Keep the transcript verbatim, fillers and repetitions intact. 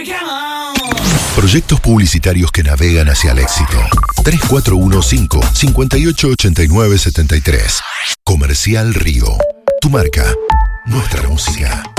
Proyectos publicitarios que navegan hacia el éxito. tres cuatro uno cinco, cinco ocho ocho nueve siete tres. Comercial Río. Tu marca. Nuestra música.